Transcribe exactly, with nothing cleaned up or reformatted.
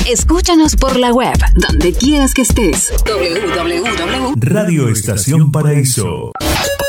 Escúchanos por la web, donde quieras que estés. doble u doble u doble u punto Radio Estación Paraíso.